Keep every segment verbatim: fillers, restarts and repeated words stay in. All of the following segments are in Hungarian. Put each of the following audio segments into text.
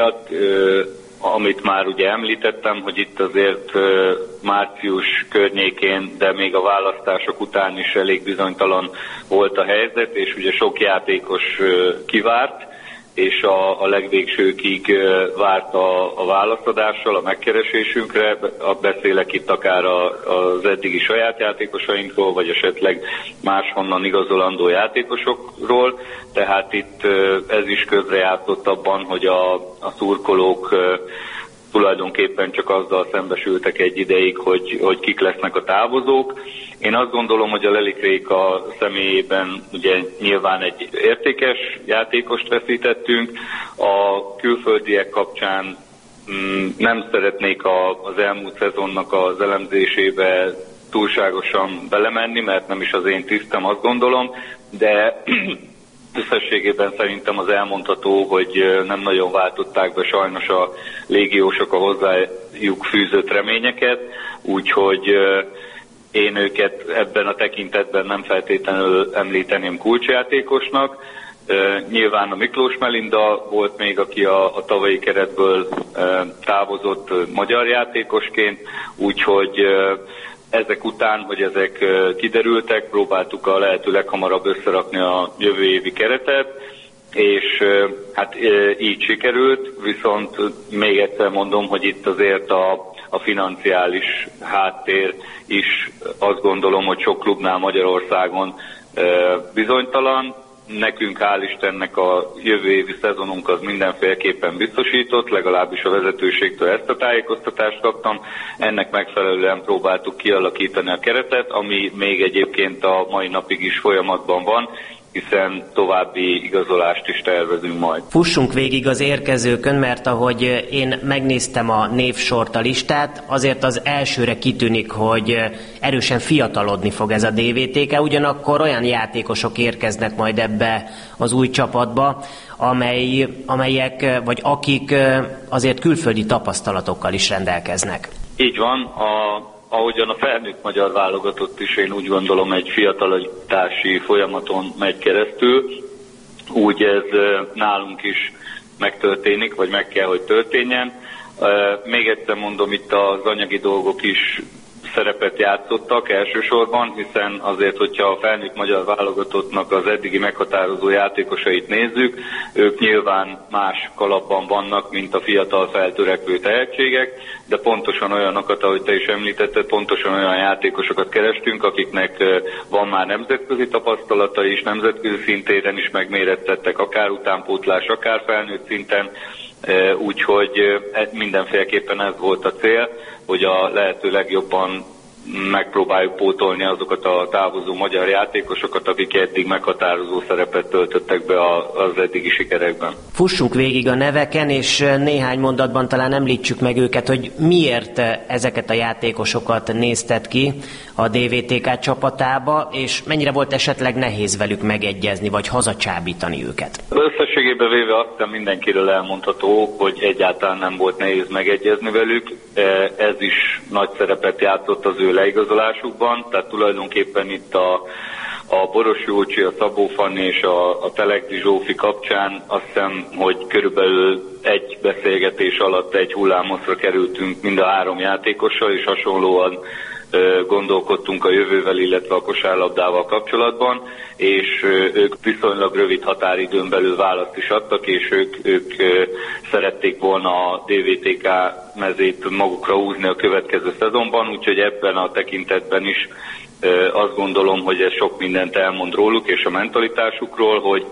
Amit már ugye említettem, hogy itt azért március környékén, de még a választások után is elég bizonytalan volt a helyzet, és ugye sok játékos kivárt, és a, a legvégsőkig várt a, a válaszadással, a megkeresésünkre. Beszélek itt akár a, az eddigi saját játékosainkról, vagy esetleg máshonnan igazolandó játékosokról. Tehát itt ez is közrejátszott abban, hogy a, a szurkolók tulajdonképpen csak azzal szembesültek egy ideig, hogy, hogy kik lesznek a távozók. Én azt gondolom, hogy a Lelik Réka személyében ugye nyilván egy értékes játékost veszítettünk. A külföldiek kapcsán mm, nem szeretnék a, az elmúlt szezonnak az elemzésébe túlságosan belemenni, mert nem is az én tisztem, azt gondolom, de összességében szerintem az elmondható, hogy nem nagyon váltották be sajnos a légiósok a hozzájuk fűzött reményeket, úgyhogy én őket ebben a tekintetben nem feltétlenül említeném kulcsjátékosnak. Nyilván a Miklós Melinda volt még, aki a, a tavalyi keretből távozott magyar játékosként, úgyhogy ezek után, hogy ezek kiderültek, próbáltuk a lehető leghamarabb összerakni a jövő évi keretet, és hát így sikerült, viszont még egyszer mondom, hogy itt azért a, a financiális háttér is azt gondolom, hogy sok klubnál Magyarországon bizonytalan. Nekünk hál' Istennek a jövő évi szezonunk az mindenféleképpen biztosított, legalábbis a vezetőségtől ezt a tájékoztatást kaptam. Ennek megfelelően próbáltuk kialakítani a keretet, ami még egyébként a mai napig is folyamatban van, hiszen további igazolást is tervezünk majd. Fussunk végig az érkezőkön, mert ahogy én megnéztem a névsort, a listát, azért az elsőre kitűnik, hogy erősen fiatalodni fog ez a dé vé té ká, ugyanakkor olyan játékosok érkeznek majd ebbe az új csapatba, amely, amelyek, vagy akik azért külföldi tapasztalatokkal is rendelkeznek. Így van, a ahogyan a felnőtt magyar válogatott is, én úgy gondolom, egy fiatalítási folyamaton megy keresztül, úgy ez nálunk is megtörténik, vagy meg kell, hogy történjen. Még egyszer mondom, itt az anyagi dolgok is szerepet játszottak elsősorban, hiszen azért, hogyha a felnőtt magyar válogatottnak az eddigi meghatározó játékosait nézzük, ők nyilván más kalapban vannak, mint a fiatal feltörekvő tehetségek, de pontosan olyanokat, ahogy te is említetted, pontosan olyan játékosokat kerestünk, akiknek van már nemzetközi tapasztalata is, nemzetközi szintéren is megmérettettek, akár utánpótlás, akár felnőtt szinten, úgyhogy mindenféleképpen ez volt a cél, hogy a lehető legjobban megpróbáljuk pótolni azokat a távozó magyar játékosokat, akik eddig meghatározó szerepet töltöttek be az eddigi sikerekben. Fussunk végig a neveken, és néhány mondatban talán említsük meg őket, hogy miért ezeket a játékosokat nézted ki a dé vé té ká csapatába, és mennyire volt esetleg nehéz velük megegyezni, vagy hazacsábítani őket? Összességében véve azt hiszem mindenkiről elmondható, hogy egyáltalán nem volt nehéz megegyezni velük. Ez is nagy szerepet játszott az ő leigazolásukban, tehát tulajdonképpen itt a, a Boros Jócsi, a Szabó Fanni és a, a Telekdi Zsófi kapcsán azt hiszem, hogy körülbelül egy beszélgetés alatt egy hullámoszra kerültünk mind a három játékossal, és hasonlóan gondolkodtunk a jövővel, illetve a kosárlabdával kapcsolatban, és ők viszonylag rövid határidőn belül választ is adtak, és ők, ők szerették volna a dé vé té ká mezét magukra húzni a következő szezonban, úgyhogy ebben a tekintetben is azt gondolom, hogy ez sok mindent elmond róluk és a mentalitásukról, hogy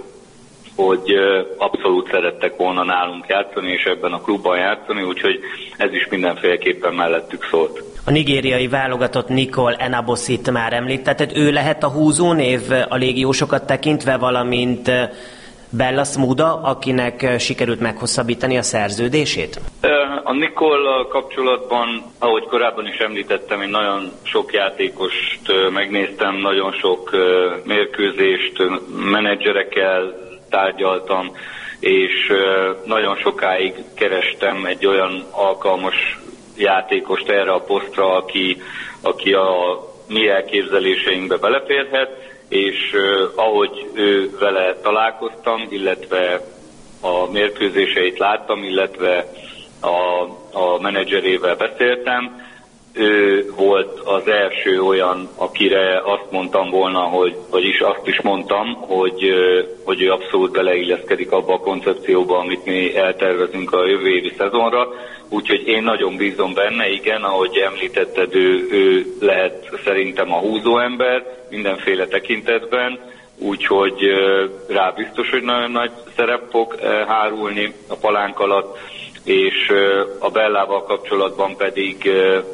hogy abszolút szerettek volna nálunk játszani, és ebben a klubban játszani, úgyhogy ez is mindenféleképpen mellettük szólt. A nigériai válogatott Nicole Enabosit már említetted, ő lehet a húzónév a légiósokat tekintve, valamint Bella Smuda, akinek sikerült meghosszabbítani a szerződését? A Nicole kapcsolatban, ahogy korábban is említettem, én nagyon sok játékost megnéztem, nagyon sok mérkőzést, menedzserekkel tárgyaltam, és nagyon sokáig kerestem egy olyan alkalmas játékost erre a posztra, aki, aki a mi elképzeléseinkbe beleférhet, és ahogy ő vele találkoztam, illetve a mérkőzéseit láttam, illetve a, a menedzserével beszéltem. Ő volt az első olyan, akire azt mondtam volna, hogy, vagyis azt is mondtam, hogy, hogy ő abszolút beleilleszkedik abba a koncepcióba, amit mi eltervezünk a jövő évi szezonra. Úgyhogy én nagyon bízom benne, igen, ahogy említetted, ő, ő lehet szerintem a húzóember mindenféle tekintetben, úgyhogy rá biztos, hogy nagyon nagy szerep fog hárulni a palánk alatt, és a Bellával kapcsolatban pedig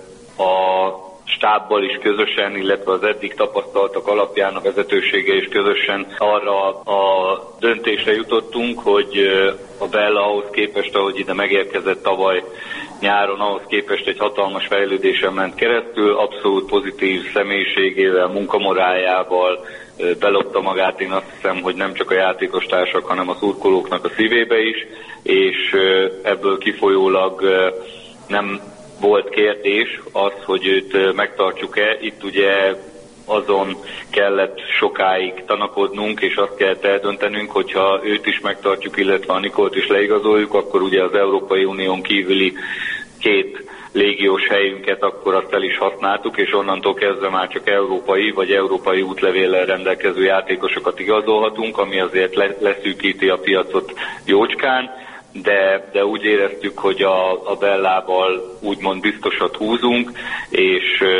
a stábbal is közösen, illetve az eddig tapasztaltak alapján a vezetősége is közösen arra a döntésre jutottunk, hogy a Bella ahhoz képest, ahogy ide megérkezett tavaly nyáron, ahhoz képest egy hatalmas fejlődésen ment keresztül, abszolút pozitív személyiségével, munkamoráljával belopta magát, én azt hiszem, hogy nem csak a játékostársak, hanem a szurkolóknak a szívébe is, és ebből kifolyólag nem volt kérdés az, hogy őt megtartjuk-e. Itt ugye azon kellett sokáig tanakodnunk, és azt kellett eldöntenünk, hogyha őt is megtartjuk, illetve a Nikolt is leigazoljuk, akkor ugye az Európai Unión kívüli két légiós helyünket akkor azt el is használtuk, és onnantól kezdve már csak európai vagy európai útlevéllel rendelkező játékosokat igazolhatunk, ami azért leszűkíti a piacot jócskán, de, de úgy éreztük, hogy a, a Bellával úgymond biztosat húzunk, és,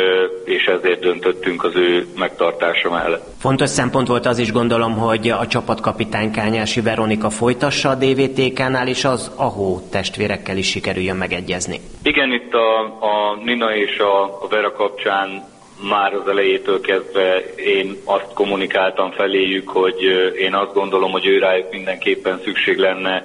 és ezért döntöttünk az ő megtartása mellett. Fontos szempont volt az is, gondolom, hogy a csapatkapitány Kányási Veronika folytassa a dé vé té kánál, és az Ahó testvérekkel is sikerüljön megegyezni. Igen, itt a, a Nina és a, a Vera kapcsán már az elejétől kezdve én azt kommunikáltam feléjük, hogy én azt gondolom, hogy őrájuk mindenképpen szükség lenne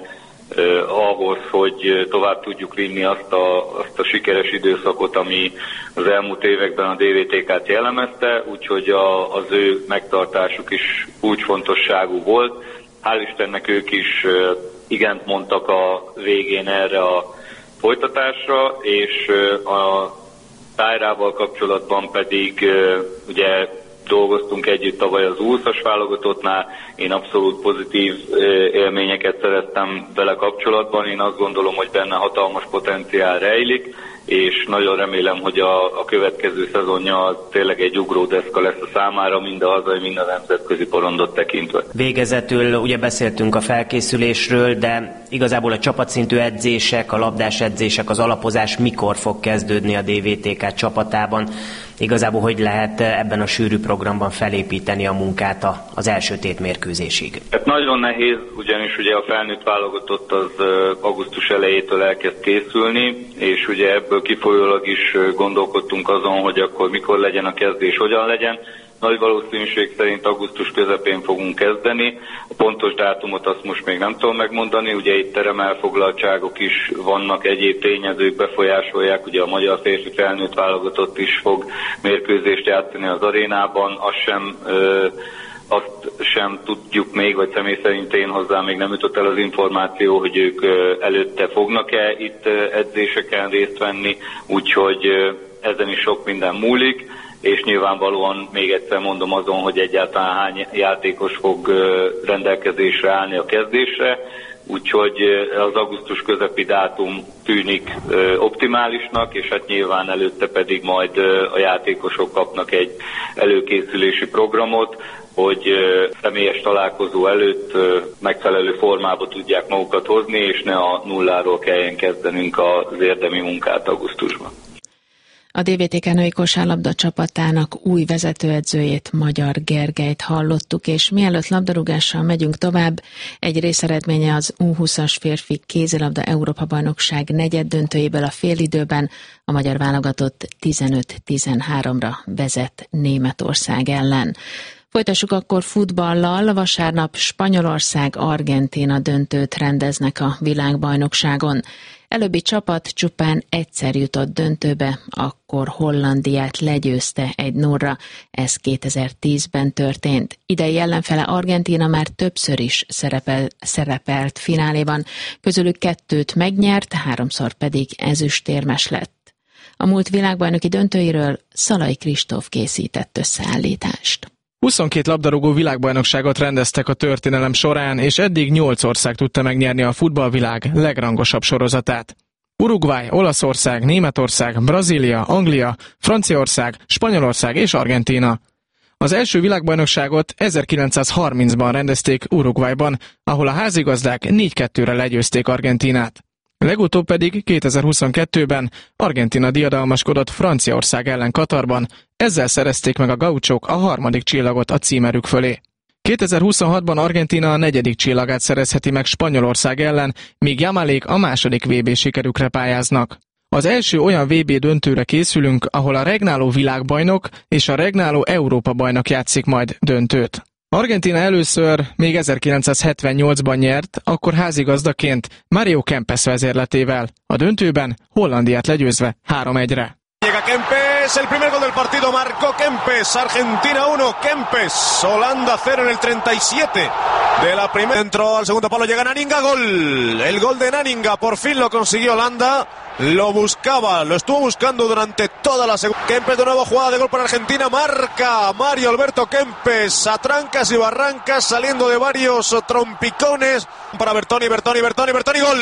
ahhoz, hogy tovább tudjuk vinni azt a, azt a sikeres időszakot, ami az elmúlt években a dé vé té kát jellemezte, úgyhogy a, az ő megtartásuk is kulcsfontosságú volt. Hál' Istennek ők is igent mondtak a végén erre a folytatásra, és a Tájrával kapcsolatban pedig ugye dolgoztunk együtt tavaly az úszas válogatottnál, én abszolút pozitív élményeket szereztem vele kapcsolatban, én azt gondolom, hogy benne hatalmas potenciál rejlik, és nagyon remélem, hogy a, a következő szezonja tényleg egy ugródeszka lesz a számára, mind a hazai, mind a nemzetközi porondot tekintve. Végezetül ugye beszéltünk a felkészülésről, de igazából a csapatszintű edzések, a labdás edzések, az alapozás mikor fog kezdődni a dé vé té ká csapatában? Igazából hogy lehet ebben a sűrű programban felépíteni a munkát az első tétmérkőzésig? Hát nagyon nehéz, ugyanis ugye a felnőtt válogatott az augusztus elejétől elkezd készülni, és ugye ebből kifolyólag is gondolkodtunk azon, hogy akkor mikor legyen a kezdés, hogyan legyen. Nagy valószínűség szerint augusztus közepén fogunk kezdeni. A pontos dátumot azt most még nem tudom megmondani, ugye itt teremelfoglaltságok is vannak, egyéb tényezők befolyásolják, ugye a magyar férfi felnőtt válogatott is fog mérkőzést játszani az arénában, azt sem, ö, azt sem tudjuk még, vagy személy szerint én hozzá még nem jutott el az információ, hogy ők ö, előtte fognak-e itt ö, edzéseken részt venni, úgyhogy ö, ezen is sok minden múlik, és nyilvánvalóan még egyszer mondom azon, hogy egyáltalán hány játékos fog rendelkezésre állni a kezdésre, úgyhogy az augusztus közepi dátum tűnik optimálisnak, és hát nyilván előtte pedig majd a játékosok kapnak egy előkészülési programot, hogy személyes találkozó előtt megfelelő formába tudják magukat hozni, és ne a nulláról kelljen kezdenünk az érdemi munkát augusztusban. A dé vé té ká női kosárlabda csapatának új vezetőedzőjét, Magyar Gergelyt hallottuk, és mielőtt labdarúgással megyünk tovább, egy részeredménye az U húszas férfi kézilabda Európa-bajnokság negyeddöntőjéből a félidőben a magyar válogatott tizenöt tizenháromra vezet Németország ellen. Folytassuk akkor futballal. Vasárnap Spanyolország, Argentína döntőt rendeznek a világbajnokságon. Előbbi csapat csupán egyszer jutott döntőbe, akkor Hollandiát legyőzte egy nullra, ez kétezer-tízben történt. Idei ellenfele Argentína már többször is szerepel, szerepelt fináléban, közülük kettőt megnyert, háromszor pedig ezüstérmes lett. A múlt világbajnoki döntőiről Szalai Kristóf készített összeállítást. huszonkét labdarúgó világbajnokságot rendeztek a történelem során, és eddig nyolc ország tudta megnyerni a futballvilág legrangosabb sorozatát. Uruguay, Olaszország, Németország, Brazília, Anglia, Franciaország, Spanyolország és Argentína. Az első világbajnokságot ezerkilencszázharmincban rendezték Uruguayban, ahol a házigazdák négy kettőre legyőzték Argentínát. Legutóbb pedig kétezer-huszonkettőben Argentína diadalmaskodott Franciaország ellen Katarban, ezzel szerezték meg a gauchók a harmadik csillagot a címerük fölé. kétezer-huszonhatban Argentína a negyedik csillagát szerezheti meg Spanyolország ellen, míg Jamalék a második vé bé sikerükre pályáznak. Az első olyan vé bé döntőre készülünk, ahol a regnáló világbajnok és a regnáló Európa bajnok játszik majd döntőt. Argentína először még ezerkilencszázhetvennyolcban nyert, akkor házigazdaként Mario Kempes vezérletével, a döntőben Hollandiát legyőzve három egyre. Llega Kempes, el primer gol del partido marcó Kempes, Argentina uno, Kempes, Holanda cero en el treinta y siete de la primera. Dentro al segundo palo llega Naninga, gol, el gol de Naninga, por fin lo consiguió Holanda, lo buscaba, lo estuvo buscando durante toda la segunda. Kempes de nuevo, jugada de gol para Argentina, marca Mario Alberto Kempes, a trancas y barrancas, saliendo de varios trompicones para Bertoni, Bertoni, Bertoni, Bertoni, gol,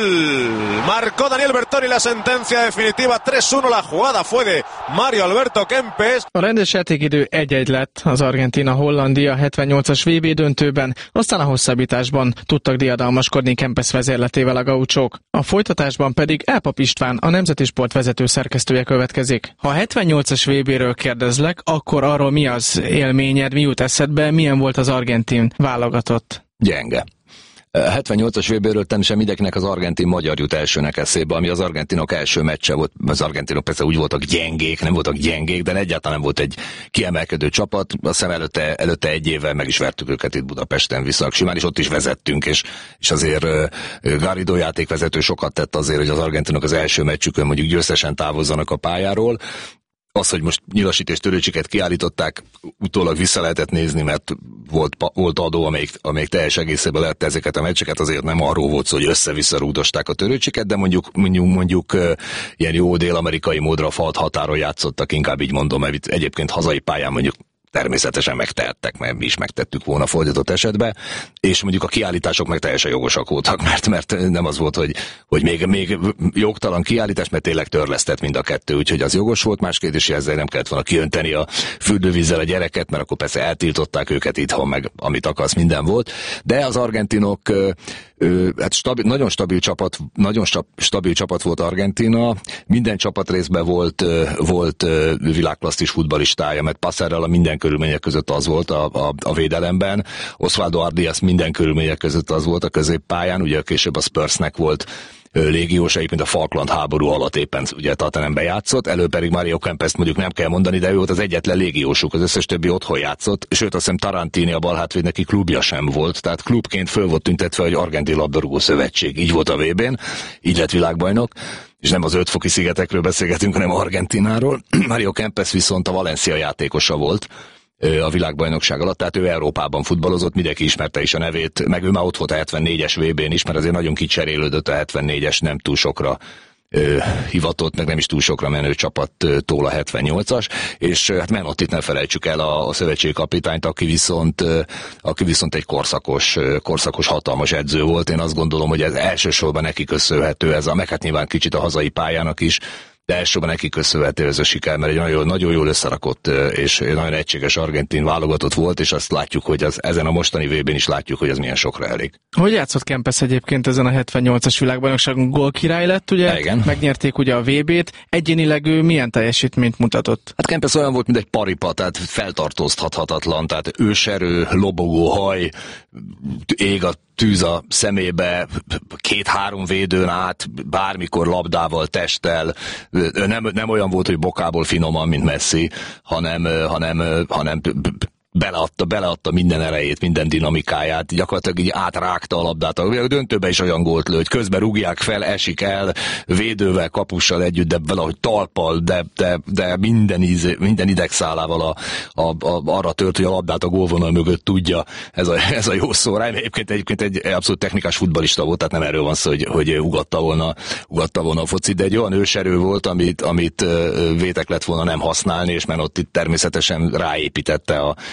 marcó Daniel Bertoni la sentencia definitiva, tres uno, la jugada fue de Mario Alberto Kempes. A rendes játékidő egy-egy lett az Argentína-Hollandia hetvennyolcas vé bé döntőben, aztán a hosszabbításban tudtak diadalmaskodni Kempes vezérletével a gauchók. A folytatásban pedig Elpap István, a Nemzeti Sport vezető szerkesztője következik. Ha a hetvennyolcas vé béről kérdezlek, akkor arról mi az élményed, mi jut eszedbe, milyen volt az argentin válogatott? Gyenge. hetvennyolcas vé béről természetesen mindenkinek az argentin-magyar jut elsőnek eszébe, ami az argentinok első meccse volt. Az argentinok persze úgy voltak gyengék, nem voltak gyengék, de egyáltalán nem volt egy kiemelkedő csapat. Azt hiszem előtte, előtte egy évvel meg is vertük őket itt Budapesten Visszak-Simán, és ott is vezettünk, és, és azért Garrido játékvezető sokat tett azért, hogy az argentinok az első meccsükön mondjuk győztesen távozzanak a pályáról. Az, hogy most Nyilas és Törőcsiket kiállították, utólag vissza lehetett nézni, mert volt, volt adó, amelyik, amelyik teljes egészében lehette ezeket a meccseket, azért nem arról volt szó, hogy össze-vissza rúdosták a Törőcsiket, de mondjuk, mondjuk, mondjuk uh, ilyen jó dél-amerikai módra falt határon játszottak, inkább így mondom, mert egyébként hazai pályán mondjuk természetesen megtehettek, mert mi is megtettük volna fordított esetben, és mondjuk a kiállítások meg teljesen jogosak voltak, mert, mert nem az volt, hogy, hogy még, még jogtalan kiállítás, mert tényleg törlesztett mind a kettő, úgyhogy az jogos volt, más kérdés, hogy ezzel nem kellett volna kiönteni a fürdővízzel a gyereket, mert akkor persze eltiltották őket itthon, meg amit akarsz, minden volt, de az argentinok hát stabil, nagyon stabil csapat, nagyon stabil csapat volt Argentína, minden csapat részben volt, volt világklasszis futballistája, mert Passerella minden körülmények között az volt a, a, a védelemben, Osvaldo Ardiaz minden körülmények között az volt a középpályán, ugye később a Spursnek volt légiós, egyébként a Falkland háború alatt éppen ugye Tottenhamben játszott, elő pedig Mario Kempest mondjuk nem kell mondani, de ő volt az egyetlen légiósuk, az összes többi otthon játszott, sőt azt hiszem Tarantini a balhátvéd neki klubja sem volt, tehát klubként föl volt tüntetve, hogy Argentin labdarúgó szövetség, így volt a vé bén, így lett világbajnok, és nem az ötfoki szigetekről beszélgetünk, hanem Argentináról. Mario Kempes viszont a Valencia játékosa volt a világbajnokság alatt, tehát ő Európában futballozott, mindenki ismerte is a nevét, meg ő már ott volt a hetvennégyes vé bén is, mert azért nagyon kicserélődött a hetvennégyes, nem túl sokra ö, hivatott, meg nem is túl sokra menő csapattól a hetvennyolcas, és hát Menottit ne felejtsük el, a, a szövetségi kapitányt, aki viszont, ö, aki viszont egy korszakos, ö, korszakos hatalmas edző volt. Én azt gondolom, hogy ez elsősorban neki köszönhető, ez a, meg hát nyilván kicsit a hazai pályának is, de elsősorban neki köszönhető ez a siker, mert egy nagyon, nagyon jól összerakott és nagyon egységes argentin válogatott volt, és azt látjuk, hogy az, ezen a mostani vé bén is látjuk, hogy ez milyen sokra elég. Hogy játszott Kempes egyébként ezen a hetvennyolcas világbajnokságon? Gólkirály lett, ugye? Igen. Megnyerték ugye a vé bét. Egyénileg ő milyen teljesítményt mutatott? Hát Kempes olyan volt, mint egy paripa, tehát feltartóztathatatlan, tehát őserő, lobogó haj, ég a tűz a szemébe, két-három védőn át, bármikor labdával, testtel. Nem, nem olyan volt, hogy bokából finoman, mint Messi, hanem, hanem, hanem beleadta, beleadta minden erejét, minden dinamikáját, gyakorlatilag így átrágta a labdát. A döntőben is olyan gólt lőtt, közben rúgják fel, esik el, védővel, kapussal együtt, de valahogy talpal, de, de, de minden, íz, minden idegszálával a, a, a, arra tört, hogy a labdát a gólvonal mögött tudja. Ez a, ez a jó szó rá. Egyébként, egyébként egy abszolút technikás futballista volt, tehát nem erről van szó, hogy, hogy ugatta volna, ugatta volna a focit, de egy olyan őserő volt, amit, amit Vétek lett volna nem használni, és mert ott itt természetesen ráépítette a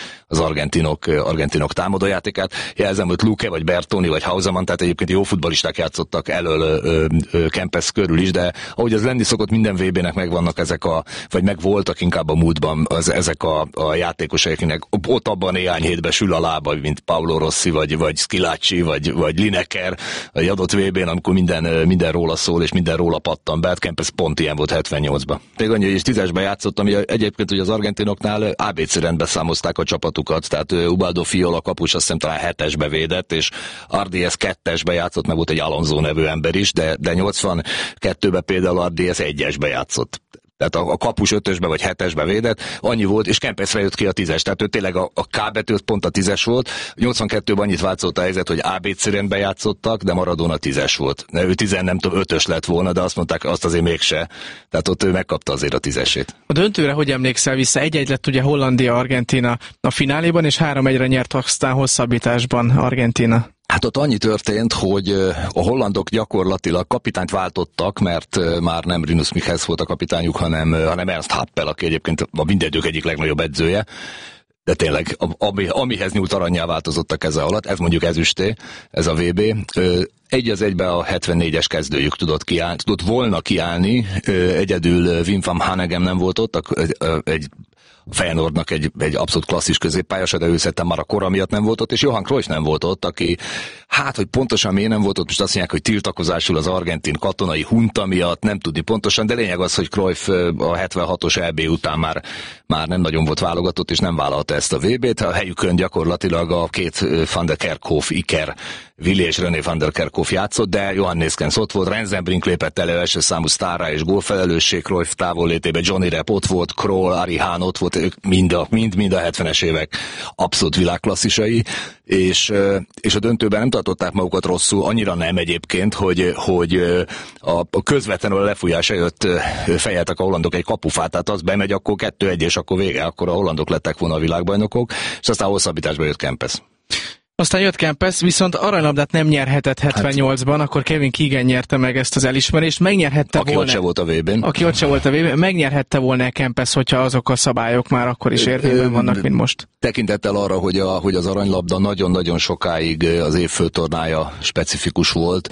az argentinok, argentinok támadójátékát. Jelzem, hogy Luque, vagy Bertoni, vagy Hausemann, tehát egyébként jó futballisták játszottak elől ö, ö, Kempes körül is, de ahogy az lenni szokott, minden vé bének megvannak ezek a, vagy megvoltak inkább a múltban az, ezek a, a játékosok, akinek ott abban néhány hétben sül a lába, mint Paolo Rossi, vagy, vagy Schillaci, vagy, vagy Lineker, egy adott vé bén, amikor minden, minden róla szól, és minden róla pattan be. Kempes pont ilyen volt hetvennyolcban. Még annyi, hogy tízesben játszott, ami egyébként ugye az argentinoknál á bé cé rendbe számozták a csapatukat, tehát Ubaldo Fiola kapus azt hiszem talán hetesbe védett, és Ardiez kettesbe játszott, meg volt egy Alonso nevű ember is, de, de nyolcvankettőben például Ardiez egyesbe játszott. Tehát a, a kapus ötösbe vagy hetesbe védett, annyi volt, és Kempesre jött ki a tízes. Tehát ő tényleg a, a K betűt pont a tízes volt. nyolcvankettőben annyit változott a helyzet, hogy á bé cé rendben játszottak, de Maradona tízes volt. Ő tizen, nem tudom, ötös lett volna, de azt mondták, azt azért mégse. Tehát ott ő megkapta azért a tízesét. A döntőre hogy emlékszel vissza? Egy-egy lett ugye Hollandia-Argentína a fináléban, és három egyre nyert aztán hosszabbításban Argentína. Hát ott annyi történt, hogy a hollandok gyakorlatilag kapitányt váltottak, mert már nem Rinus Michels volt a kapitányuk, hanem, hanem Ernst Happel, aki egyébként a mindegyük egyik legnagyobb edzője. De tényleg, ami, amihez nyúlt arannyá változott a keze alatt, ez mondjuk ezüsté, ez a vé bé. Egy az egybe a hetvennégyes kezdőjük tudott kiállni, tudott volna kiállni, egyedül Wim van Hanegem nem volt ott, egy Feyenoordnak egy, egy abszolút klasszis középpályasa, de ő szerintem már a kora miatt nem volt ott, és Johan Cruyff nem volt ott, aki, hát, hogy pontosan miért nem volt ott, most azt mondják, hogy tiltakozásul az argentin katonai hunta miatt, nem tudni pontosan, de lényeg az, hogy Cruyff a hetvenhatos é bé után már, már nem nagyon volt válogatott, és nem vállalta ezt a vé bét. A helyükön gyakorlatilag a két Van der Kerkhoff, Iker, Willi és René van der Kerkhoff játszott, de Johan Neeskens ott volt, Rensenbrink lépett elő első számú sztárrá és gólfelelősség Cruyff távollétében, Johnny Rep ott volt, Kroll, Ari Hahn ott volt, ők mind a, mind, mind a hetvenes évek abszolút világklasszisai, és, és a döntőben nem tartották magukat rosszul, annyira nem egyébként, hogy, hogy a, a közvetlenül a lefújás előtt fejeltek a hollandok egy kapufát, tehát az bemegy, akkor kettő egy, és akkor vége, akkor a hollandok lettek volna a világbajnokok, és aztán hosszabbításba jött Kempes. Aztán jött Kempes, viszont aranylabdát nem nyerhetett hetvennyolcban, hát, akkor Kevin Keegan nyerte meg ezt az elismerést, megnyerhette aki volna... Aki ott se volt a vé bén. Aki ott se volt a vé bén, megnyerhette volna Kempes, hogyha azok a szabályok már akkor is érvényben vannak, mint most. Tekintettel arra, hogy, a, hogy az aranylabda nagyon-nagyon sokáig az év főtornája specifikus volt,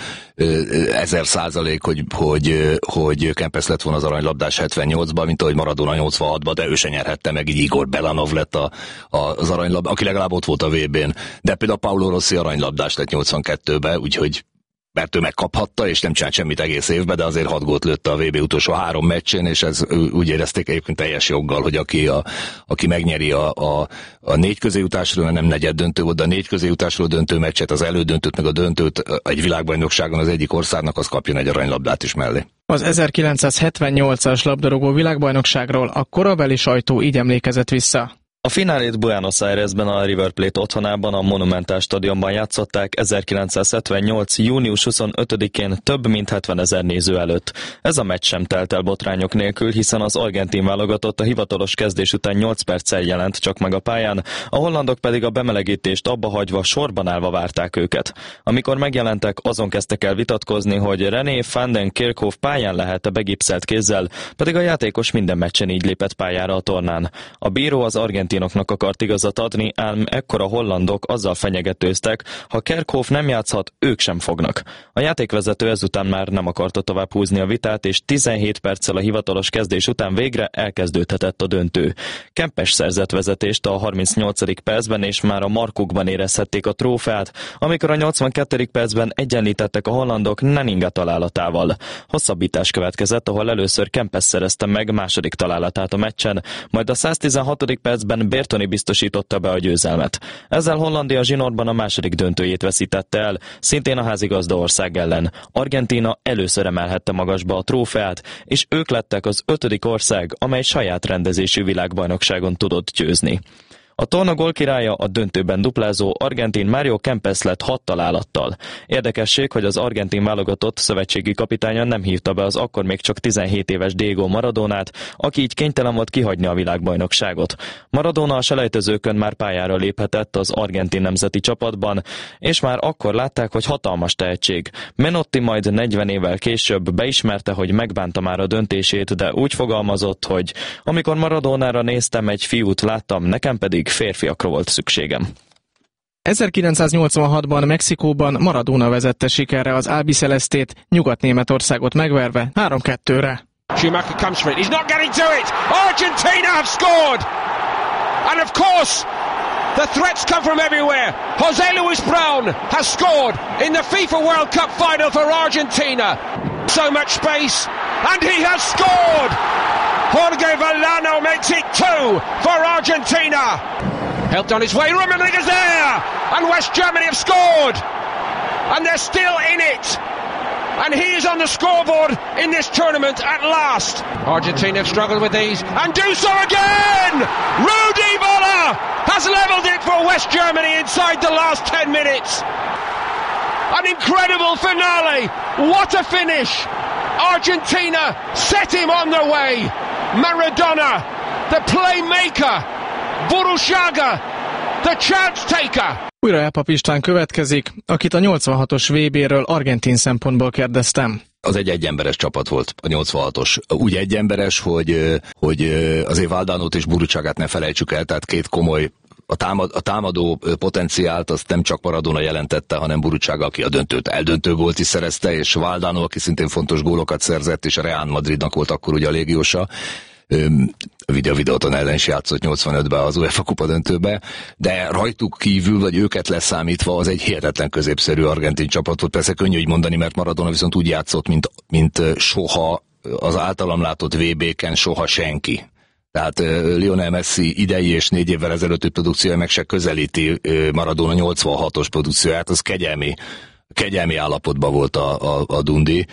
ezer százalék, hogy, hogy, hogy Kempes lett volna az aranylabdás hetvennyolcban, mint ahogy Maradona nyolcvanhatban, de ő se nyerhette meg, így Igor Belanov lett a, a, az aranylabda, aki legalább ott volt a vé bén. De például Paolo Rossi aranylabdás lett nyolcvankettőben, úgyhogy mert ő megkaphatta, és nem csinált semmit egész évben, de azért hat gólt lőtte a vé bé utolsó három meccsén, és ez úgy érezték egyébként teljes joggal, hogy aki, a, aki megnyeri a, a, a négy közéjutásról, nem negyed döntő volt, de a négy közéjutásról döntő meccset, az elődöntőt, meg a döntőt egy világbajnokságon az egyik országnak, az kapjon egy aranylabdát is mellé. Az ezerkilencszázhetvennyolcas labdarúgó világbajnokságról a korabeli sajtó így emlékezett vissza. A finálét Buenos Airesben a River Plate otthonában, a Monumental stadionban játszották ezerkilencszázhetvennyolc. június huszonötödikén több mint hetvenezer néző előtt. Ez a meccs sem telt el botrányok nélkül, hiszen az argentin válogatott a hivatalos kezdés után nyolc perccel jelent csak meg a pályán, a hollandok pedig a bemelegítést abba hagyva sorban állva várták őket. Amikor megjelentek, azon kezdtek el vitatkozni, hogy René van der Kerkhoff pályán lehet-e begipszelt kézzel, pedig a játékos minden meccsen így lépett pályára a tornán. A bíró az argentin akart igazat adni, ám ekkor a hollandok azzal fenyegetőztek, ha Kerkhoff nem játszhat, ők sem fognak. A játékvezető ezután már nem akarta tovább húzni a vitát, és tizenhét perccel a hivatalos kezdés után végre elkezdődhetett a döntő. Kempes szerzett vezetést a harmincnyolcadik percben, és már a markukban érezhették a trófeát, amikor a nyolcvankettedik percben egyenlítettek a hollandok Nanninga találatával. Hosszabbítás következett, ahol először Kempes szerezte meg második találatát a meccsen, majd a száztizenhatodik percben Bertoni biztosította be a győzelmet. Ezzel Hollandia zsinórban a második döntőjét veszítette el, szintén a házigazda ország ellen. Argentína először emelhette magasba a trófeát, és ők lettek az ötödik ország, amely saját rendezésű világbajnokságon tudott győzni. A torna gólkirálya, a döntőben duplázó argentin Mario Kempes lett hat találattal. Érdekesség, hogy az argentin válogatott szövetségi kapitánya nem hívta be az akkor még csak tizenhét éves Diego Maradonát, aki így kénytelen volt kihagyni a világbajnokságot. Maradona a selejtezőkön már pályára léphetett az argentin nemzeti csapatban, és már akkor látták, hogy hatalmas tehetség. Menotti majd negyven évvel később beismerte, hogy megbánta már a döntését, de úgy fogalmazott, hogy amikor Maradonára néztem, egy fiút láttam, nekem pedig pedig férfiakra volt szükségem. ezerkilencszáznyolcvanhatban Mexikóban Maradona vezette sikerre az Albicelestét, Nyugat-Németországot megverve három kettőre. Schumacher comes for it. He's not getting to it. Argentina have scored. And of course, the threats come from everywhere. José Luis Brown has scored in the FIFA World Cup final for Argentina. So much space, and he has scored. Jorge Vallano makes it two for Argentina. Helped on his way, Rummenigge's there, and West Germany have scored, and they're still in it. And he is on the scoreboard in this tournament at last. Argentina have struggled with these, and do so again! Rudi Völler has levelled it for West Germany inside the last ten minutes. An incredible finale. What a finish. Argentina set him on the way. Maradona, the playmaker. Burruchaga, the chance taker. Újra Elpap István következik, akit a nyolcvanhatos vé béről argentin szempontból kérdeztem. Az egy egyemberes csapat volt, a nyolcvanhatos. Úgy egyemberes, hogy, hogy azért Valdanót és Burruchagát ne felejtsük el, tehát két komoly A, támad, a támadó potenciált azt nem csak Maradona jelentette, hanem Burruchaga, aki a döntőt eldöntő gólt is szerezte, és Valdano, aki szintén fontos gólokat szerzett, és a Real Madridnak volt akkor ugye a légiósa. A Videó Videóton ellen is játszott nyolcvanötben az UEFA kupa döntőbe, de rajtuk kívül, vagy őket leszámítva az egy hihetetlen középszerű argentin csapat volt. Persze könnyű így mondani, mert Maradona viszont úgy játszott, mint, mint soha az általam látott vé béken soha senki. Tehát Lionel Messi idei és négy évvel ezelőtti produkciója meg se közelíti Maradona nyolcvanhatos produkcióját, az kegyelmi, kegyelmi állapotban volt a, a, a Dundi.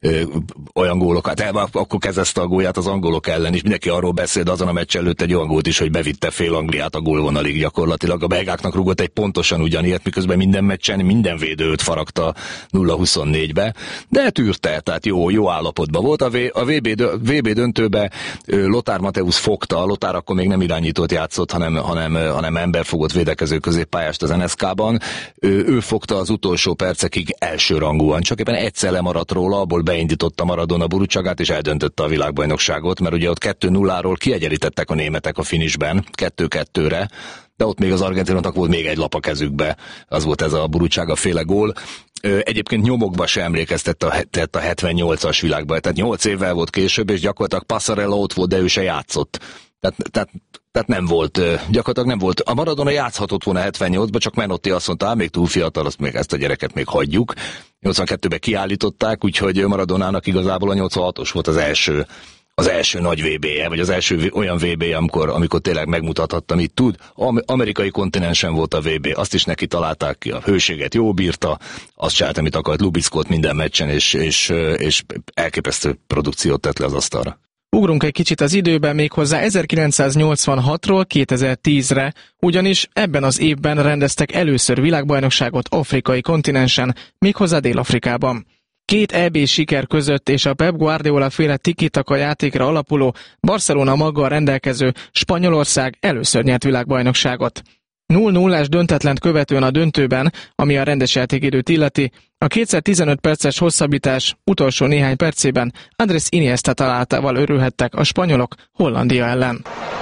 Olyan gólokat, akkor kezdte a gólját az angolok ellen is, mindenki arról beszél, de azon a meccs előtt egy olyan gólt is, hogy bevitte fél Angliát a gólvonalig gyakorlatilag. A belgáknak rúgott egy pontosan ugyanilyet, miközben minden meccsen minden védő őt faragta nulla huszonnégybe, de tűrte, tehát jó, jó állapotban volt. A, v, a vé bé, vé bé döntőbe Lothar Matthäus fogta, Lothar akkor még nem irányítót játszott, hanem, hanem, hanem emberfogott védekező középpályást az en es ká-ban. Ő, ő fogta az utolsó percekig elsőrangúan, csak éppen egyszer lemaradt róla, abból beindította Maradona Burruchagát, és eldöntötte a világbajnokságot, mert ugye ott kettő nulláról kiegyenlítettek a németek a finishben, kettő kettőre, de ott még az argentinoknak volt még egy lap a kezükbe, az volt ez a Burruchaga féle gól. Egyébként nyomokba se emlékeztett a, a hetvennyolcas világban, tehát nyolc évvel volt később, és gyakorlatilag Passarella ott volt, de ő se játszott. Tehát, tehát, tehát nem volt, gyakorlatilag nem volt. A Maradona játszhatott volna hetvennyolcban, csak Menotti azt mondta, még túl fiatal, azt még ezt a gyereket még hagyjuk. nyolcvankettőben kiállították, úgyhogy Maradonának igazából a nyolcvanhatos volt az első, az első nagy vé bé-je, vagy az első olyan vé bé, amikor, amikor tényleg megmutathatta, mit tud. Amerikai kontinensen volt a vé bé, azt is neki találták ki, a hőséget jó bírta, azt csinált, amit akart, Lubickót minden meccsen, és, és, és elképesztő produkciót tett le az asztalra. Ugrunk egy kicsit az időben, méghozzá ezerkilencszáznyolcvanhatról kétezer-tízre, ugyanis ebben az évben rendeztek először világbajnokságot afrikai kontinensen, méghozzá Dél-Afrikában. Két é bé siker között és a Pep Guardiola féle tiki-taka játékra alapuló Barcelona maggal rendelkező Spanyolország először nyert világbajnokságot. nulla nullás döntetlent követően a döntőben, ami a rendes játékidőt illeti, a kétszer tizenöt perces hosszabbítás utolsó néhány percében Andrés Iniesta találtával örülhettek a spanyolok Hollandia ellen.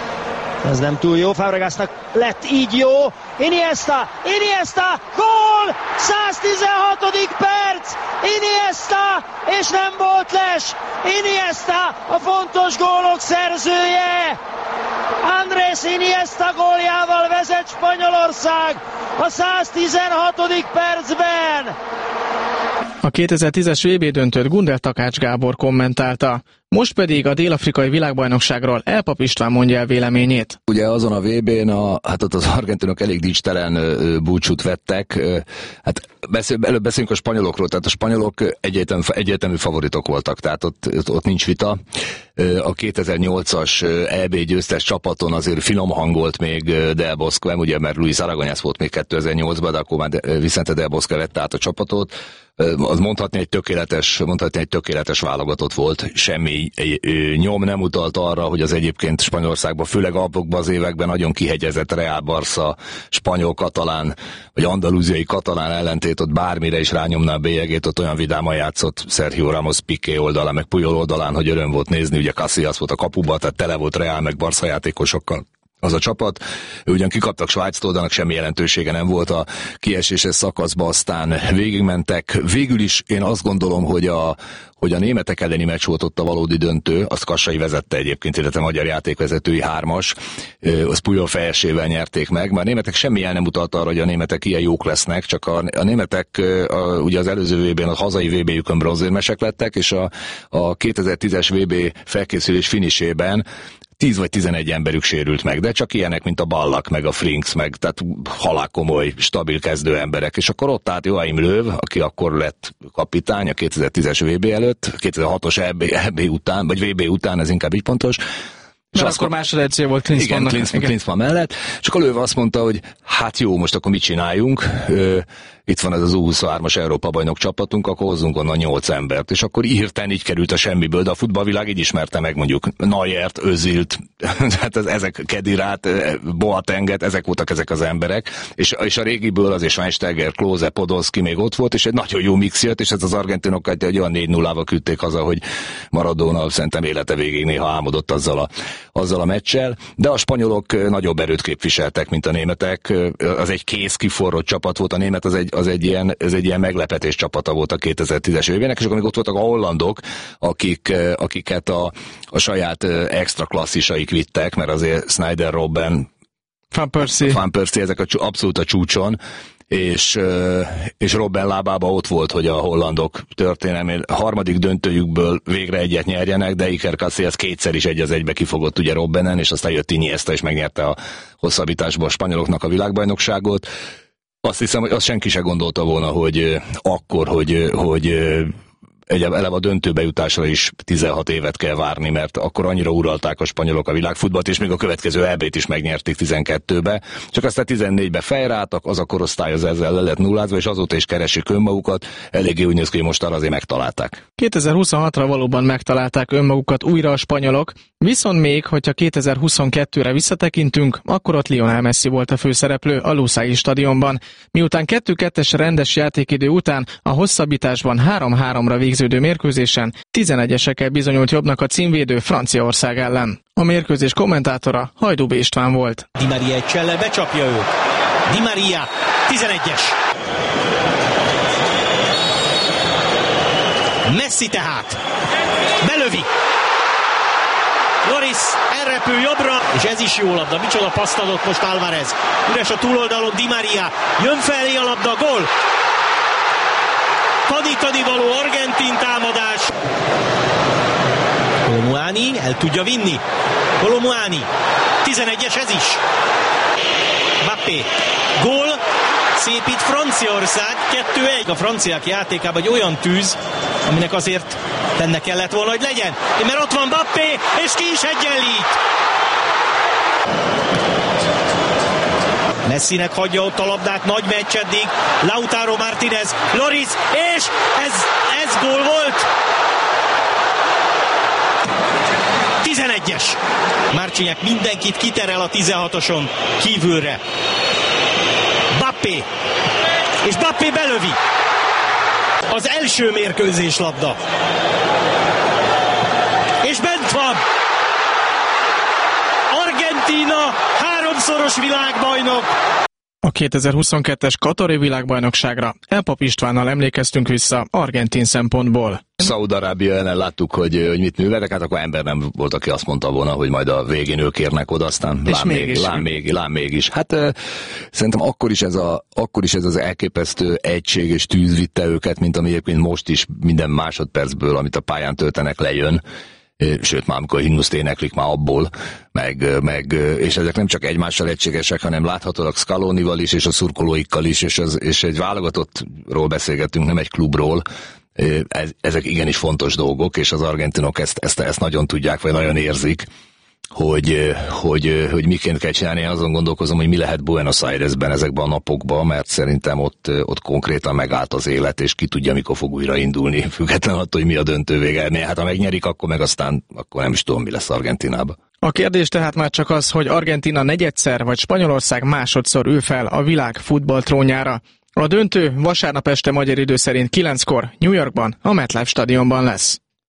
Ez nem túl jó, Fabregasnak lett így jó, Iniesta, Iniesta, gól! száztizenhatodik perc, Iniesta, és nem volt les, Iniesta a fontos gólok szerzője, Andrés Iniesta góljával vezet Spanyolország a száztizenhatodik percben. A kétezer-tízes vé bé döntőt Gundel Takács Gábor kommentálta. Most pedig a dél-afrikai világbajnokságról Elpap István mondja el véleményét. Ugye azon a vé bén, a, hát ott az argentinok elég dicstelen búcsút vettek. Hát beszél, előbb beszélünk a spanyolokról, tehát a spanyolok egyértelmű, egyértelmű favoritok voltak, tehát ott, ott nincs vita. A kétezer-nyolcas é bé győztes csapaton azért finom hangolt még Del Bosque, ugye mert Luis Aragonés volt még kétezer-nyolcban, de akkor már Vicente Del Bosque vette át a csapatot. Az mondhatni egy tökéletes, mondhatni egy tökéletes válogatott volt, semmi nyom nem utalt arra, hogy az egyébként Spanyolországban, főleg abban az években nagyon kihegyezett Real Barca, spanyol-katalán, vagy andalúziai katalán ellentét, ott bármire is rányomná a bélyegét, ott olyan vidáman játszott Sergio Ramos Piqué oldalán, meg Puyol oldalán, hogy öröm volt nézni, ugye Casillas volt a kapuba, tehát tele volt Real meg Barca játékosokkal. az a csapat. Ő ugyan kikaptak Svájctól, de annak semmi jelentősége nem volt a kieséses szakaszba, aztán végigmentek. Végül is én azt gondolom, hogy a, hogy a németek elleni meccs volt ott a valódi döntő, azt Kassai vezette egyébként, illetve magyar játékvezetői hármas, az Pujol fejesével nyerték meg, mert a németek semmi jel nem utalt arra, hogy a németek ilyen jók lesznek, csak a, a németek a, ugye az előző vé bén, a hazai vé béjükön bronzérmesek lettek, és a, a kétezer-tízes vé bé felkészülés finisében tíz vagy tizenegy emberük sérült meg, de csak ilyenek, mint a Ballack, meg a Frinks, meg tehát halálkomoly, stabil kezdő emberek. És akkor ott állt Joachim Löw, aki akkor lett kapitány a kétezer-tízes vé bé előtt, kétezer-hatos é bé, é bé után, vagy vé bé után, ez inkább így pontos. És mert akkor másodedző volt Klinsmannnak. Igen, Klinsmann, Klinsmann mellett. És akkor Löw azt mondta, hogy hát jó, most akkor mit csináljunk? Itt van ez az U huszonhármas Európa-bajnok csapatunk, akkor hozzunk onnan nyolc embert. És akkor hirtelen így került a semmiből, de a futballvilág így ismerte meg mondjuk Neuert, Özil-t, hát ezek Kedirát, Boatenget, ezek voltak ezek az emberek. És, és a régiből azért Schweinsteiger, Klose, Podolski még ott volt, és egy nagyon jó mix jött, és ez az argentinok egy olyan négy nullával küldték haza, hogy Maradona szerintem élete végig néha álmodott azzal a, azzal a meccsel. De a spanyolok nagyobb erőt képviseltek, mint a németek. Az egy kész kiforrott csapat volt, a német az egy az egy ilyen, ez egy ilyen meglepetés csapata volt a kétezer-tízes évének, és akkor még ott voltak a hollandok, akik, akiket a, a saját extra klasszisaik vittek, mert azért Snyder, Robben, Van Persie, Van Persie ezek a, abszolút a csúcson, és, és Robben lábában ott volt, hogy a hollandok történelmi harmadik döntőjükből végre egyet nyerjenek, de Iker Casillas kétszer is egy az egybe kifogott ugye Robbenen, és aztán jött Iniesta, és megnyerte a hosszabbításban a spanyoloknak a világbajnokságot. Azt hiszem, hogy azt senki se gondolta volna, hogy akkor, hogy, hogy egy eleve a döntőbe jutásra is tizenhat évet kell várni, mert akkor annyira uralták a spanyolok a világfutballt, és még a következő é bét is megnyerték tizenkettőbe. Csak aztán tizennégybe fejráltak, az a korosztály az ezzel le lett nullázva, és azóta is keresik önmagukat. Eléggé úgy néz ki, hogy most arra azért megtalálták. kétezer-huszonhatra valóban megtalálták önmagukat újra a spanyolok, viszont még, hogyha kétezer-huszonkettőre visszatekintünk, akkor ott Lionel Messi volt a főszereplő a Lusail stadionban. Miután kettő-kettes rendes játékidő után a hosszabbításban három-háromra végződő mérkőzésen tizenegyesekkel bizonyult jobbnak a címvédő Franciaország ellen. A mérkőzés kommentátora Hajdú B. István volt. Di Maria egy csellel becsapja őt. Di Maria, tizenegyes. Messi tehát. Belövi. Loris elrepül jobbra, és ez is jó labda. Micsoda paszt adott most Alvarez. Üres a túloldalon Di Maria. Jön felé a labda, gól. Tanítani való argentin támadás. Kolomuani el tudja vinni. Kolomuani. tizenegyes ez is. Mbappé. Gól. Szépít Franciaország. kettő egy. A franciák játékában egy olyan tűz, aminek azért benne kellett volna, hogy legyen. Mert ott van Mbappé, és ki is egyenlít. Messinek hagyja ott a labdát, nagy meccs eddig. Lautaro Martínez, Loris, és ez, ez gól volt. tizenegyes. Márcsinyák mindenkit kiterel a tizenhatoson kívülre. Mbappé. És Mbappé belövi. Az első mérkőzés labda. És bent van. Argentína háromszoros világbajnok. A kétezer-huszonkettes katari világbajnokságra Elpap Istvánnal emlékeztünk vissza argentin szempontból. Szaúd-Arábia ellen láttuk, hogy, hogy mit művelek, hát akkor ember nem volt, aki azt mondta volna, hogy majd a végén ők érnek oda, aztán lám, még, lám, még, lám mégis. Hát uh, szerintem akkor is, ez a, akkor is ez az elképesztő egység és tűz vitte őket, mint ami egyébként most is minden másodpercből, amit a pályán töltenek, lejön. Sőt, már amikor a himnuszt éneklik, már abból, meg, meg, és ezek nem csak egymással egységesek, hanem láthatólag Scalonival is, és a szurkolóikkal is, és, az, és egy válogatottról beszélgetünk, nem egy klubról. Ez, ezek igenis fontos dolgok, és az argentinok ezt, ezt, ezt nagyon tudják, vagy nagyon érzik, hogy, hogy, hogy miként kell csinálni. Én azon gondolkozom, hogy mi lehet Buenos Airesben ezekben a napokban, mert szerintem ott, ott konkrétan megállt az élet, és ki tudja, mikor fog újraindulni, függetlenül attól, hogy mi a döntő vége. Hát ha megnyerik, akkor meg aztán akkor nem is tudom, mi lesz Argentínában. A kérdés tehát már csak az, hogy Argentína negyedszer vagy Spanyolország másodszor ül fel a világ futball trónjára. A döntő vasárnap este magyar idő szerint kilenckor New Yorkban, a MetLife stadionban lesz.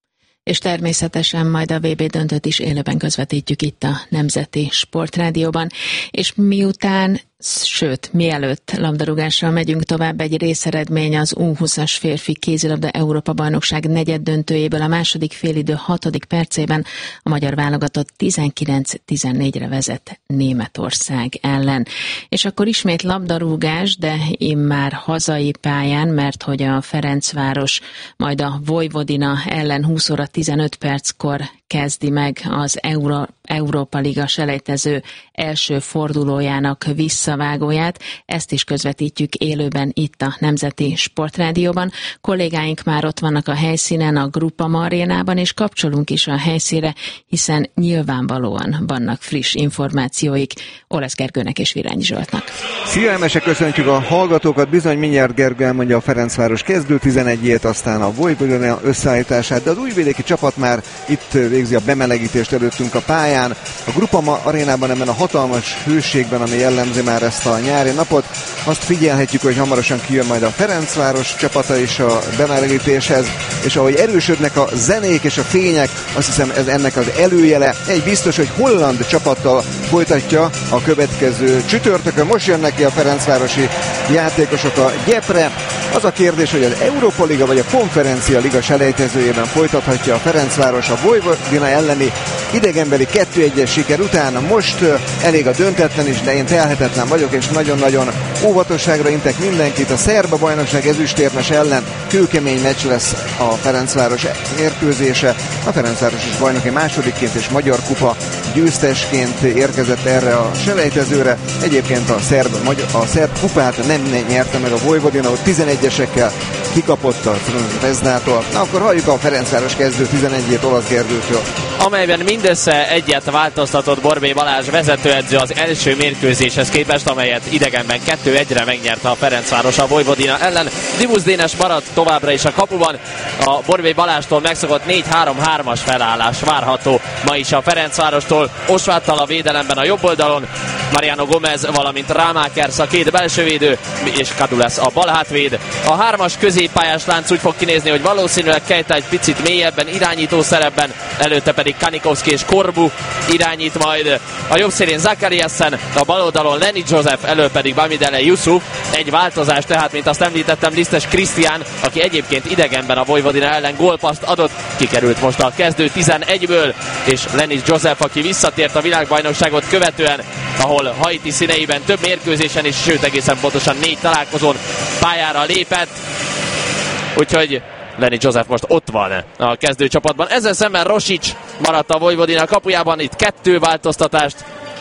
és természetesen majd a vé bé döntőt is élőben közvetítjük itt a Nemzeti Sportrádióban. És miután, sőt, mielőtt labdarúgással megyünk tovább, egy részeredmény az U húszas férfi kézilabda Európa-bajnokság negyeddöntőjéből a második félidő hatodik percében a magyar válogatott tizenkilenc tizennégyre vezet Németország ellen. És akkor ismét labdarúgás, de immár hazai pályán, mert hogy a Ferencváros majd a Vojvodina ellen húsz óra tizenöt perckor kezdi meg az Euró- Európa Liga selejtező első fordulójának visszavágóját. Ezt is közvetítjük élőben itt a Nemzeti Sportrádióban. Kollégáink már ott vannak a helyszínen, a Groupama arénában, és kapcsolunk is a helyszínre, hiszen nyilvánvalóan vannak friss információik Olasz Gergőnek és Virányi Zsoltnak. Szia, Emese, köszöntjük a hallgatókat. Bizony mindjárt Gergő elmondja a Ferencváros kezdő tizenegyét, aztán a Vojvodina összeállítását, de az újvidéki csapat már itt végzi a bemelegítést előttünk a pályán. A Groupama arénában, ebben a hatalmas hőségben, ami jellemzi már ezt a nyári napot, azt figyelhetjük, hogy hamarosan kijön majd a Ferencváros csapata is a bemelegítéshez, és ahogy erősödnek a zenék és a fények, azt hiszem ez ennek az előjele. Egy biztos, hogy holland csapattal folytatja a következő csütörtökön. Most jönnek ki a ferencvárosi játékosok a gyepre. Az a kérdés, hogy az Európa Liga vagy a Konferencia Liga selejtezőjében folytathatja a Ferencváros a Vojvodina elleni idegenbeli kettő egyes siker után. Most elég a döntetlen is, de én telhetetlen vagyok, és nagyon-nagyon óvatosságra intek mindenkit. A szerb bajnokság ezüstérmes ellen kőkemény meccs lesz a Ferencváros mérkőzése. A Ferencváros is bajnoki másodikként és magyar kupa győztesként érkezett erre a selejtezőre. Egyébként a szerb, a szerb kupát nem nyerte meg a Vojvodina, ott tizenegyesekkel kikapott a Veznától. Na akkor halljuk a Ferencváros kezdő tizenegyét Olasz Gergőtől. Amelyben mindössze egyet változtatott Borbély Balázs vezetőedző az első mérkőzéshez képest, amelyet idegenben kettő egyre megnyerte a Ferencváros a Vojvodina ellen. Dimusz Dénes maradt továbbra is a kapuban. A Borbély Balázstól megszokott négy három hármas felállás várható ma is a Ferencvárostól. Osváttal a védelemben a jobb oldalon, Mariano Gomez, valamint Rámákersz a két belsővédő, és Kadulesz a bal hátvéd. A hármas középpályás lánc úgy fog kinézni, hogy valószínűleg Kejta egy picit mélyebben, irányító szerepben, előtte pedig Kanikovszki és Korbu irányít majd. A jobb szélén Zakariasen, a bal oldalon Lenny Joseph, elő pedig Bamidele Yusuf. Egy változás tehát, mint azt említettem, Lisztes Krisztián, aki egyébként idegenben a Vojvodina ellen gólpaszt adott, kikerült most a kezdő tizenegyből, és Lenny Joseph, aki visszatért a világbajnokságot követően, ahol Haiti színeiben több mérkőzésen is, sőt egészen pontosan négy találkozón pályára lépett. Úgyhogy Lenny Joseph most ott van a kezdőcsapatban. Ezzel szemben Rosic maradt a Vojvodina kapujában, itt kettő változtatást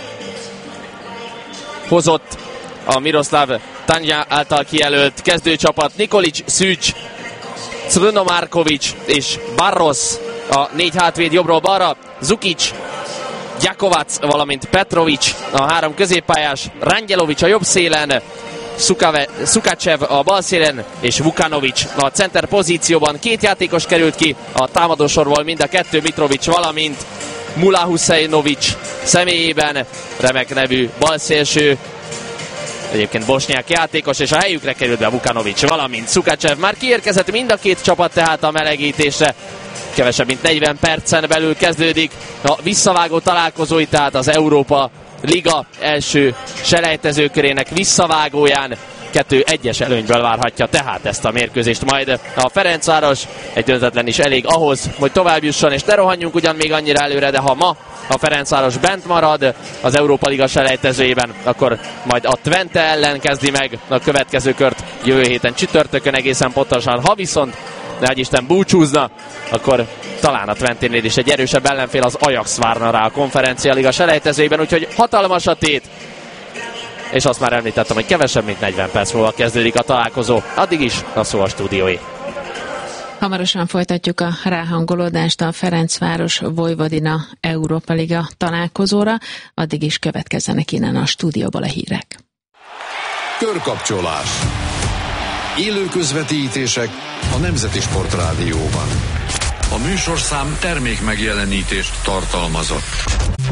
hozott a Miroslav Tanja által kijelölt kezdőcsapat. Nikolic, Szűcs, Crno Markovic és Barros a négy hátvéd jobbról balra, Zukic, Gyakovac, valamint Petrovic a három középpályás, Rangyelovic a jobb szélen, Sukave, Sukacev a bal szélen, és Vukanovic a center pozícióban. Két játékos került ki a támadósorból, mind a kettő, Mitrovic, valamint Mula Husseinovic személyében, remek nevű balszélső, egyébként bosnyák játékos, és a helyükre került be Vukanovic, valamint Sukacev. Már kiérkezett mind a két csapat tehát a melegítésre. Kevesebb mint negyven percen belül kezdődik a visszavágó találkozói, tehát az Európa Liga első selejtezőkörének visszavágóján. Kettő egyes előnyből várhatja tehát ezt a mérkőzést majd a Ferencváros. Egy döntetlen is elég ahhoz, hogy tovább jusson, és ne rohanjunk ugyan még annyira előre, de ha ma a Ferencváros bent marad az Európa Liga selejtezőjében, akkor majd a Twente ellen kezdi meg a következő kört jövő héten csütörtökön egészen pontosan. Ha viszont ne adj Isten búcsúzna, akkor talán a Twenténél is egy erősebb ellenfél, az Ajax várna rá a Konferencia Liga selejtezőjében, úgyhogy hatalmas a tét. És azt már említettem, hogy kevesebb mint negyven perc múlva kezdődik a találkozó. Addig is a szó a stúdiói. Hamarosan folytatjuk a ráhangolódást a Ferencváros Vojvodina Európa Liga találkozóra. Addig is következzenek innen a stúdióból a hírek. Körkapcsolás. Élő közvetítések a Nemzeti Sportrádióban. A műsorszám termék megjelenítést tartalmazott.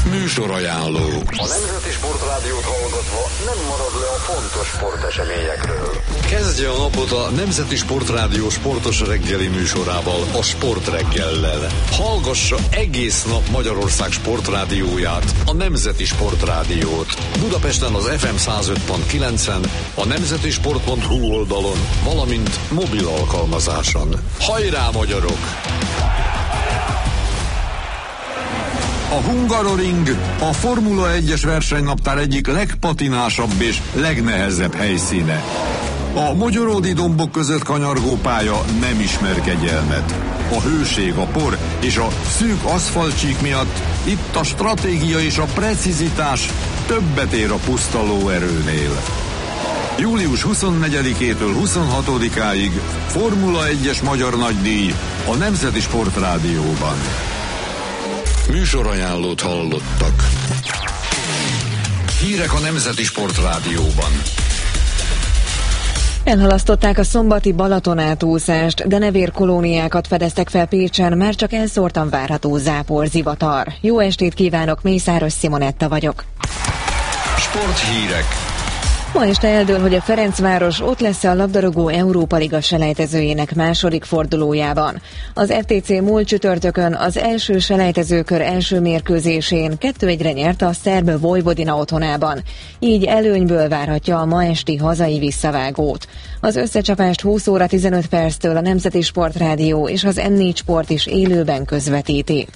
Műsorajánló. A Nemzeti Sportrádiót hallgatva nem marad le a fontos sporteseményekről. Kezdje a napot a Nemzeti Sportrádió sportos reggeli műsorával, a Sportreggellel. Hallgassa egész nap Magyarország sportrádióját, a Nemzeti Sportrádiót. Budapesten az ef em száz öt pont kilencen, a nemzetisport pont hu oldalon, valamint mobil alkalmazáson. Hajrá, magyarok! A Hungaroring a Formula egyes versenynaptár egyik legpatinásabb és legnehezebb helyszíne. A mogyoródi dombok között kanyargó pálya nem ismer kegyelmet. A hőség, a por és a szűk aszfaltcsík miatt itt a stratégia és a precizitás többet ér a puszta lóerőnél. július huszonnegyedikétől huszonhatodikáig Formula egyes magyar nagydíj a Nemzeti Sportrádióban. Műsorajánlót hallottak. Hírek a Nemzeti Sportrádióban. Elhalasztották a szombati Balaton átúszást, de nevérkolóniákat fedeztek fel Pécsen, már csak elszórtan várható záporzivatar. Jó estét kívánok, Mészáros Simonetta vagyok. Sporthírek. Ma este eldől, hogy a Ferencváros ott lesz a labdarúgó Európa Liga selejtezőjének második fordulójában. Az ef té cé múlt csütörtökön az első selejtezőkör első mérkőzésén kettő egyre nyert a szerb Vojvodina otthonában. Így előnyből várhatja a ma esti hazai visszavágót. Az összecsapást húsz óra tizenöt perctől a Nemzeti Sportrádió és az em négy Sport is élőben közvetíti.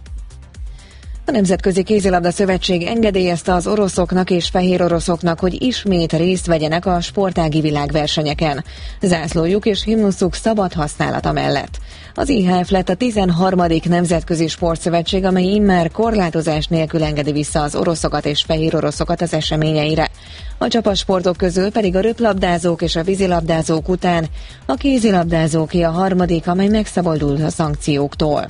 A Nemzetközi Kézilabda Szövetség engedélyezte az oroszoknak és fehér oroszoknak, hogy ismét részt vegyenek a sportági világversenyeken. Zászlójuk és himnuszuk szabad használata mellett. Az i há ef lett a tizenharmadik Nemzetközi Sportszövetség, amely immár korlátozás nélkül engedi vissza az oroszokat és fehér oroszokat az eseményeire. A csapatsportok közül pedig a röplabdázók és a vízilabdázók után a kézilabdázóké a harmadik, amely megszabadult a szankcióktól.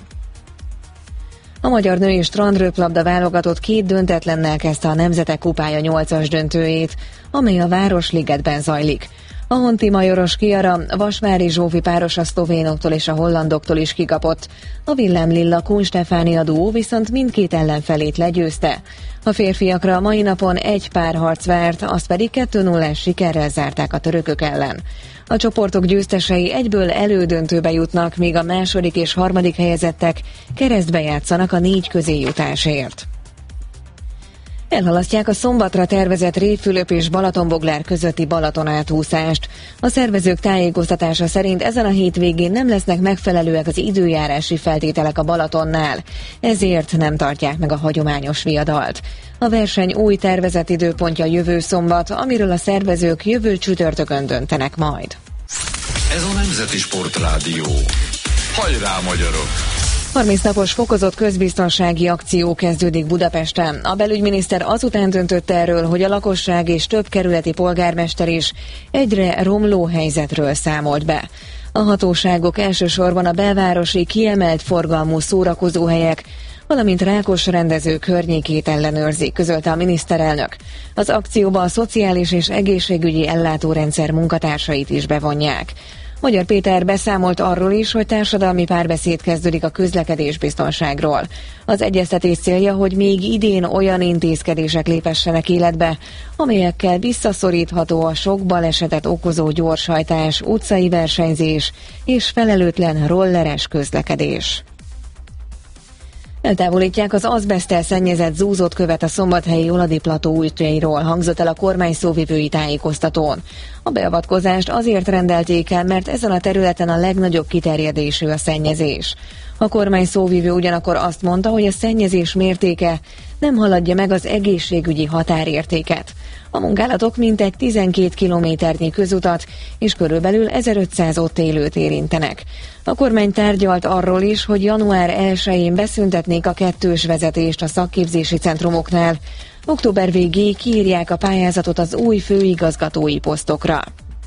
A magyar női strandröplabda válogatott két döntetlennel kezdte a Nemzetek Kupája nyolcas döntőjét, amely a Városligetben zajlik. A honti majoros Kiara, a Vasvári Zsófi páros a szlovénoktól és a hollandoktól is kikapott. A Villám Lilla Kun Stefánia duó viszont mindkét ellenfelét legyőzte. A férfiakra a mai napon egy párharc várt, azt pedig kettő nullás sikerrel zárták a törökök ellen. A csoportok győztesei egyből elődöntőbe jutnak, míg a második és harmadik helyezettek keresztbe játszanak a négy közéjutásért. Elhalasztják a szombatra tervezett Révfülöp és Balatonboglár közötti Balaton átúszást. A szervezők tájékoztatása szerint ezen a hétvégén nem lesznek megfelelőek az időjárási feltételek a Balatonnál, ezért nem tartják meg a hagyományos viadalt. A verseny új tervezett időpontja jövő szombat, amiről a szervezők jövő csütörtökön döntenek majd. Ez a Nemzeti Sportrádió. Hajrá, magyarok! harminc napos fokozott közbiztonsági akció kezdődik Budapesten. A belügyminiszter azután döntött erről, hogy a lakosság és több kerületi polgármester is egyre romló helyzetről számolt be. A hatóságok elsősorban a belvárosi kiemelt forgalmú szórakozóhelyek, valamint Rákos rendező környékét ellenőrzik, közölte a miniszterelnök. Az akcióba a szociális és egészségügyi ellátórendszer munkatársait is bevonják. Magyar Péter beszámolt arról is, hogy társadalmi párbeszéd kezdődik a közlekedésbiztonságról. Az egyeztetés célja, hogy még idén olyan intézkedések lépessenek életbe, amelyekkel visszaszorítható a sok balesetet okozó gyorshajtás, utcai versenyzés és felelőtlen rolleres közlekedés. Eltávolítják az azbeszttel szennyezett zúzott követ a szombathelyi Oladi plató útjairól, hangzott el a kormány szóvivői tájékoztatón. A beavatkozást azért rendelték el, mert ezen a területen a legnagyobb kiterjedésű a szennyezés. A kormány szóvivő ugyanakkor azt mondta, hogy a szennyezés mértéke nem haladja meg az egészségügyi határértéket. A munkálatok mintegy tizenkét kilométernyi közutat és körülbelül ezerötszáz ott élőt érintenek. A kormány tárgyalt arról is, hogy január elsején beszüntetnék a kettős vezetést a szakképzési centrumoknál. Október végéig kiírják a pályázatot az új főigazgatói posztokra.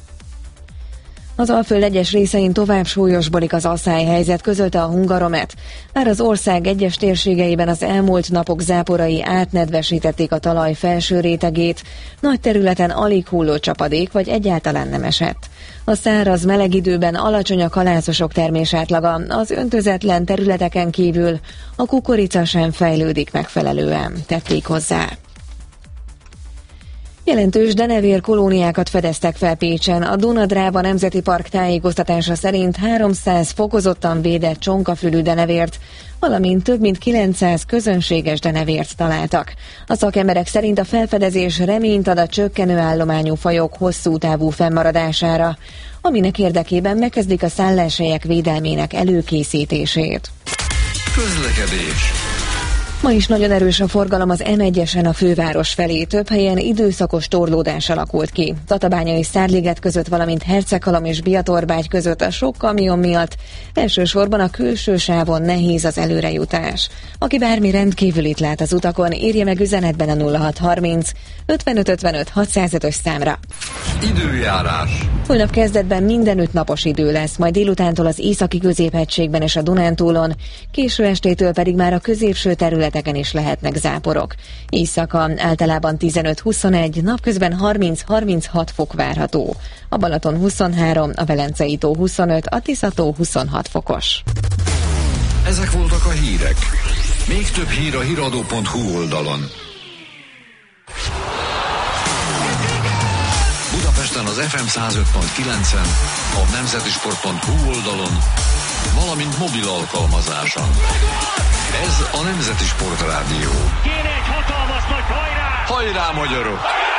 Az Alföld egyes részein tovább súlyosbodik az asszályhelyzet, közölte a Hungaromet. Már az ország egyes térségeiben az elmúlt napok záporai átnedvesítették a talaj felső rétegét, nagy területen alig hulló csapadék vagy egyáltalán nem esett. A száraz, meleg időben alacsony a kalászosok termésátlaga, az öntözetlen területeken kívül a kukorica sem fejlődik megfelelően, tették hozzá. Jelentős denevér kolóniákat fedeztek fel Pécsen. A Duna-Dráva Nemzeti Park tájékoztatása szerint háromszáz fokozottan védett csonkafülű denevért, valamint több mint kilencszáz közönséges denevért találtak. A szakemberek szerint a felfedezés reményt ad a csökkenő állományú fajok hosszú távú fennmaradására, aminek érdekében megkezdik a szálláshelyek védelmének előkészítését. Közlekedés. Ma is nagyon erős a forgalom az em egyesen a főváros felé. Több helyen időszakos torlódás alakult ki. Tatabánya és Szárliget között, valamint Herceghalom és Biatorbágy között a sok kamion miatt elsősorban a külső sávon nehéz az előrejutás. Aki bármi rendkívülit lát az utakon, írja meg üzenetben a nulla hat harminc ötvenöt ötvenöt hatszázötös számra. Időjárás. Holnap kezdetben mindenütt napos idő lesz, majd délutántól az északi középhegységben és a Dunántúlon, késő estétől pedig már a középső területeken is lehetnek záporok. Éjszaka általában tizenöt-huszonegy, napközben harminc-harminchat fok várható. A Balaton huszonhárom, a Velencei tó huszonöt, a Tisza-tó huszonhat fokos. Ezek voltak a hírek. Még több hír a híradó pont hu oldalon. Budapesten az ef em száz öt pont kilencen, a nemzetisport pont hu oldalon, valamint mobil alkalmazáson. Ez a Nemzeti Sport Rádió. Kéne egy hatalmas nagy hajrá! Hajrá, magyarok!